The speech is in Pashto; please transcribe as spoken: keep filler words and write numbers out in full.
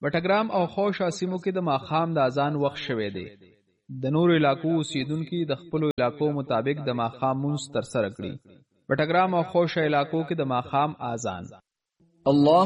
بټګرام او خوشا سیمو کې د ماښام د اذان وخت شوی دی. د نورو علاقو اوسیدونکي د خپلو علاقو مطابق د ماښام مونځ ترسره کړي. بټګرام او خوشا علاقو کې د ماښام اذان. الله